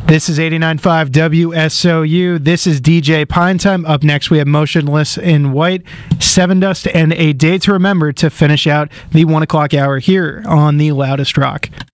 This is 89.5 WSOU. This is DJ Pine Time. Up next, we have Motionless in White, Seven Dust, and A Day to Remember to finish out the 1 o'clock hour here on the Loudest Rock.